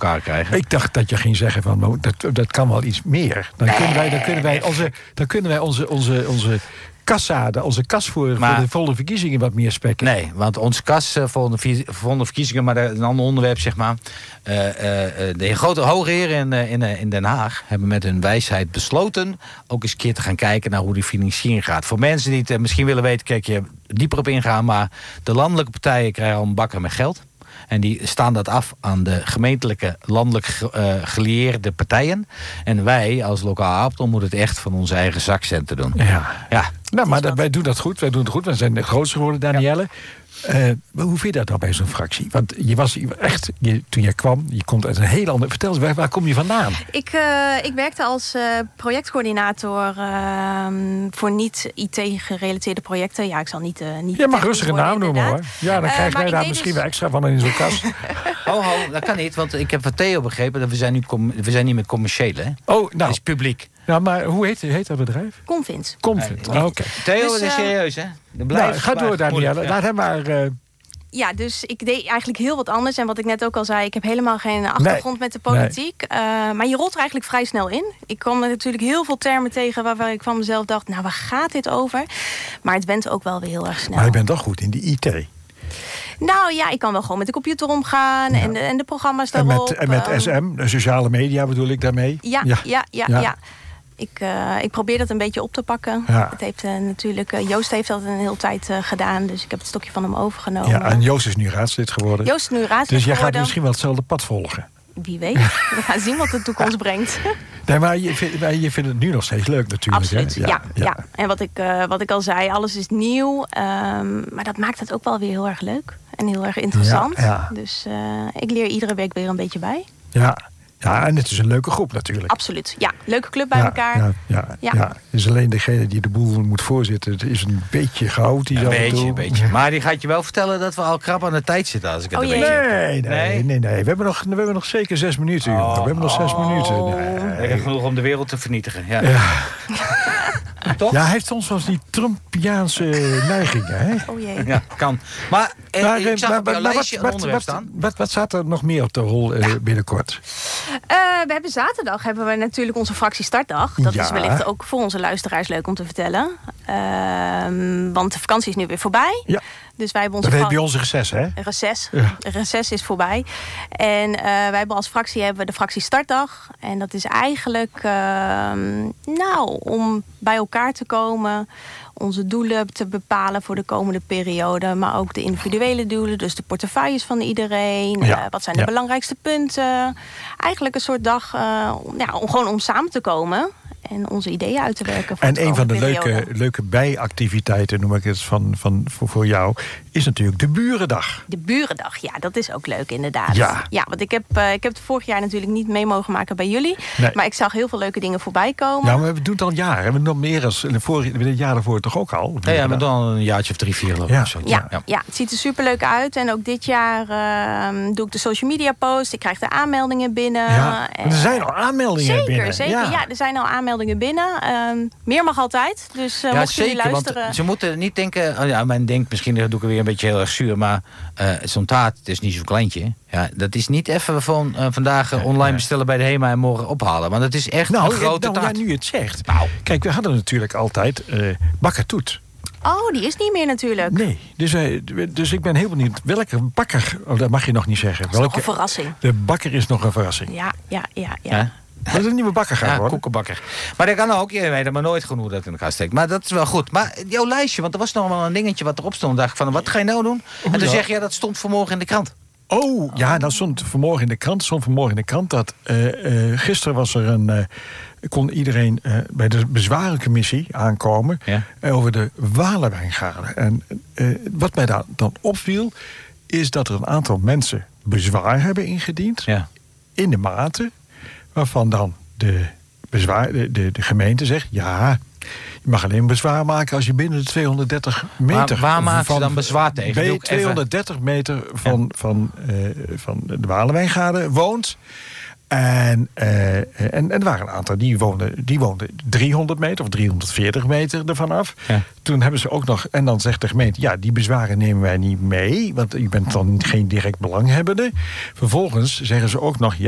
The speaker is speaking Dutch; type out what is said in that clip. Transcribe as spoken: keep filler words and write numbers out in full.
elkaar krijgen. Ik dacht dat je ging zeggen van, nou, dat, dat kan wel iets meer. Dan nee. kunnen wij, dan kunnen wij onze, dan kunnen wij onze, onze, onze kassa, onze kas voor, maar, voor de volgende verkiezingen wat meer spekken. Nee, want onze kas uh, voor de volgende verkiezingen, maar een ander onderwerp, zeg maar. Uh, uh, de grote hoge heren in, uh, in, uh, in Den Haag hebben met hun wijsheid besloten ook eens een keer te gaan kijken naar hoe die financiering gaat. Voor mensen die het uh, misschien willen weten, kijk je dieper op ingaan, maar de landelijke partijen krijgen al een bakker met geld. En die staan dat af aan de gemeentelijke, landelijk uh, gelieerde partijen. En wij, als lokaal Apeldoorn, moeten het echt van onze eigen zakcenten doen. Ja, ja. Nou, maar dat, wij doen dat goed. Wij doen het goed. We zijn de grootste geworden, Danielle. Ja. Uh, hoe vind je dat nou bij zo'n fractie? Want je was echt, je, toen je kwam, je komt uit een heel ander... Vertel eens, waar, waar kom je vandaan? Ik, uh, ik werkte als uh, projectcoördinator uh, voor niet-I T-gerelateerde projecten. Ja, ik zal niet... Uh, niet je mag rustig een naam noemen, hoor. Ja, dan uh, krijgen wij daar misschien dus... wel extra van in zo'n kas. Ho, ho, dat kan niet, want ik heb van Theo begrepen dat we zijn, nu com- we zijn niet meer commercieel, hè? Oh, nou. Het is publiek. Nou, maar hoe heet, heet dat bedrijf? Convins. Convins, ah, oké. Okay. Theo, dus, dat is serieus, hè? Nou, ga door, Danielle. Ja. Laat hem maar... Uh... Ja, dus ik deed eigenlijk heel wat anders. En wat ik net ook al zei, ik heb helemaal geen achtergrond nee. met de politiek. Nee. Uh, maar je rolt er eigenlijk vrij snel in. Ik kwam er natuurlijk heel veel termen tegen waarvan ik van mezelf dacht, nou, waar gaat dit over? Maar het went ook wel weer heel erg snel. Maar je bent toch goed in die I T? Nou ja, ik kan wel gewoon met de computer omgaan. Ja. En, de, en de programma's daarop. En met, en met S M, de sociale media bedoel ik daarmee? Ja, ja, ja, ja. ja. ja. Ik, uh, ik probeer dat een beetje op te pakken. Ja. Het heeft uh, natuurlijk, uh, Joost heeft dat een hele tijd uh, gedaan. Dus ik heb het stokje van hem overgenomen. Ja, en Joost is nu raadslid geworden. Joost is nu raadslid dus jij geworden. gaat misschien wel hetzelfde pad volgen. Wie weet. We gaan zien wat de toekomst brengt. Nee, maar je, vind, maar je vindt het nu nog steeds leuk natuurlijk. Absoluut, hè? Ja, ja, ja. ja. En wat ik, uh, wat ik al zei, alles is nieuw. Um, maar dat maakt het ook wel weer heel erg leuk. En heel erg interessant. Ja, ja. Dus uh, ik leer iedere week weer een beetje bij. Ja. Ja, en het is een leuke groep natuurlijk. Absoluut, ja. Leuke club bij ja, elkaar. Ja, ja, ja. ja. Het is alleen degene die de boel moet voorzitten. Het is een beetje chaotisch. Een beetje, een beetje. Maar die gaat je wel vertellen dat we al krap aan de tijd zitten. Als ik het oh, een jee. beetje nee, nee, nee, nee, nee. We hebben nog, we hebben nog zeker zes minuten. Oh, we hebben nog zes oh. minuten. Nee. Nee. Genoeg om de wereld te vernietigen. Ja. Ja. Toch? Ja, hij heeft soms wel eens die Trumpiaanse neigingen. Hè? Oh jee. Ja, kan. Maar, eh, maar ik zag maar, op jouw maar, lijstje wat, een onderwerp wat, staan. Wat, wat, wat staat er nog meer op de rol uh, ja. binnenkort? Uh, we hebben zaterdag hebben we natuurlijk onze fractiestartdag. Dat ja. is wellicht ook voor onze luisteraars leuk om te vertellen. Uh, want de vakantie is nu weer voorbij. Ja. Dus wij hebben onze dat heet bij ons reces, hè? Reces. Ja. Reces is voorbij. En uh, wij hebben als fractie hebben we de fractiestartdag. En dat is eigenlijk uh, nou, om bij elkaar te komen, onze doelen te bepalen voor de komende periode. Maar ook de individuele doelen, dus de portefeuilles van iedereen. Ja. Uh, wat zijn de ja. belangrijkste punten? Eigenlijk een soort dag uh, ja, om gewoon om samen te komen en onze ideeën uit te werken. Voor en een van de periode. leuke, leuke bijactiviteiten, noem ik het, van, van, voor, voor jou, is natuurlijk de Burendag. De Burendag, ja, dat is ook leuk inderdaad. Ja, ja want ik heb, uh, ik heb het vorig jaar natuurlijk niet mee mogen maken bij jullie. Nee. Maar ik zag heel veel leuke dingen voorbij komen. Ja, maar we doen het al jaren. We doen nog meer als vorig, het jaar daarvoor toch ook al. Ja, ja, maar dan een jaartje of drie, vier. Ja. Ja. Ja, ja. ja, het ziet er superleuk uit. En ook dit jaar uh, doe ik de social media post. Ik krijg de aanmeldingen binnen. Ja, en, er zijn al aanmeldingen zeker, binnen. Zeker, zeker. Ja. ja, er zijn al aanmeldingen binnen. Uh, meer mag altijd. Dus uh, ja, mocht zeker, jullie luisteren. Want ze moeten niet denken, oh ja, men denkt misschien doe ik er weer een beetje heel erg zuur, maar uh, zo'n taart, het is niet zo'n kleintje. Ja, dat is niet even van uh, vandaag uh, online bestellen bij de HEMA en morgen ophalen. Want het is echt nou, een grote nou, taart. Ja, nu het zegt. Nou. Kijk, we hadden natuurlijk altijd uh, bakkertoet. Oh, die is niet meer natuurlijk. Nee, dus, uh, dus ik ben heel benieuwd. Welke bakker, oh, dat mag je nog niet zeggen. Dat is welke, nog een verrassing. De bakker is nog een verrassing. Ja, ja, ja, ja. ja? Dat is een nieuwe bakker gaan ja, worden. koekenbakker. Maar dat kan ook, je weet maar nooit genoeg dat in elkaar steekt. Maar dat is wel goed. Maar jouw lijstje, want er was nog wel een dingetje wat erop stond. Dacht ik van, wat ga je nou doen? Oh, en toen ja. zeg je, ja, dat stond vanmorgen in de krant. Oh, ja, dat stond vanmorgen in de krant. stond vanmorgen in de krant dat uh, uh, gisteren was er een, uh, kon iedereen uh, bij de bezwarencommissie aankomen ja. uh, over de Walenwijngaarden. En uh, wat mij daar dan opviel, is dat er een aantal mensen bezwaar hebben ingediend Ja. in de mate waarvan dan de, bezwaar, de, de, de gemeente zegt, ja, je mag alleen bezwaar maken als je binnen de tweehonderddertig meter... Waar, waar maken van, ze dan bezwaar tegen? Bij tweehonderddertig meter van, ja. van, uh, van de Walenwijngaarden woont. En, uh, en, en er waren een aantal die woonden, die woonden driehonderd meter of driehonderdveertig meter ervan af. Ja. Toen hebben ze ook nog, en dan zegt de gemeente, ja, die bezwaren nemen wij niet mee, want je bent dan geen direct belanghebbende. Vervolgens zeggen ze ook nog, ja,